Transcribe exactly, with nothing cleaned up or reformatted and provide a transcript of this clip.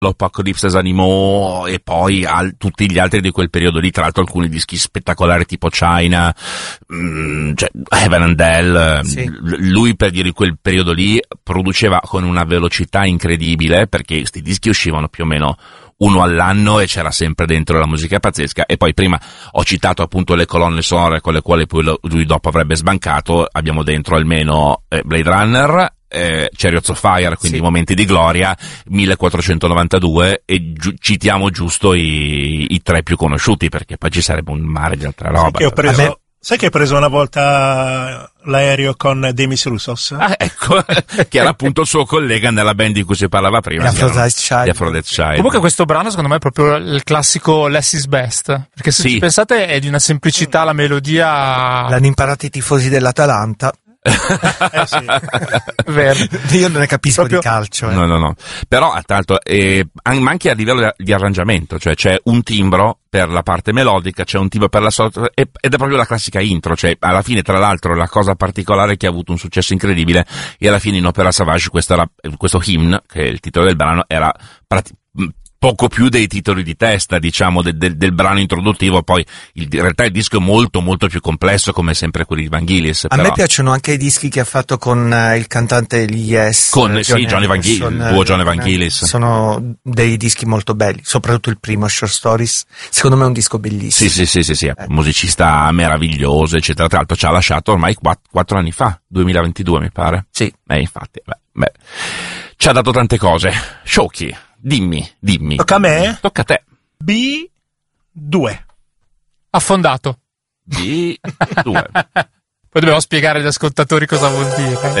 l'Apocalypse as Animaux e poi al, tutti gli altri di quel periodo lì, tra l'altro alcuni dischi spettacolari tipo China, mh, cioè Heaven and Hell, sì. Lui per dire quel periodo lì produceva con una velocità incredibile, perché questi dischi uscivano più o meno uno all'anno e c'era sempre dentro la musica pazzesca. E poi prima ho citato appunto le colonne sonore con le quali poi lui dopo avrebbe sbancato, abbiamo dentro almeno eh, Blade Runner, Eh, Chariots of Fire, quindi sì. Momenti di gloria, millequattrocentonovantadue, e giu- citiamo giusto i, i tre più conosciuti, perché poi ci sarebbe un mare di altra roba. Sai che ho preso, me... sai che ho preso una volta l'aereo con Demis Roussos? Ah, ecco, che era appunto il suo collega nella band di cui si parlava prima, Aphrodite Child. Di Aphrodite Child. Comunque questo brano secondo me è proprio il classico Less is Best, perché se sì. ci pensate è di una semplicità la melodia. L'hanno imparato i tifosi dell'Atalanta. eh sì. Vero. Io non ne capisco proprio... di calcio eh. no no no però tra l'altro eh, ma anche a livello di arrangiamento, cioè c'è un timbro per la parte melodica, c'è un timbro per la sotto, ed è proprio la classica intro, cioè alla fine tra l'altro la cosa particolare che ha avuto un successo incredibile, e alla fine in Opera Savage questo, era, questo hymn, che è il titolo del brano, era prati- poco più dei titoli di testa, diciamo, del, del, del brano introduttivo. Poi il, in realtà il disco è molto molto più complesso, come sempre quelli di Vangelis. A però. me piacciono anche i dischi che ha fatto con uh, il cantante Yes, con uh, sì, Johnny Vangelis, il duo Johnny Vangelis. Sono dei dischi molto belli, soprattutto il primo, Short Stories, secondo me è un disco bellissimo. Sì sì sì sì, sì. Eh. Musicista meraviglioso, eccetera. Tra l'altro ci ha lasciato ormai quattro anni fa, duemilaventidue mi pare. Sì. Eh, infatti, beh, beh. Ci ha dato tante cose. Sciocchi. Dimmi, dimmi. Tocca a me? Tocca a te. B due. Affondato. B due. Poi dobbiamo spiegare agli ascoltatori cosa vuol dire.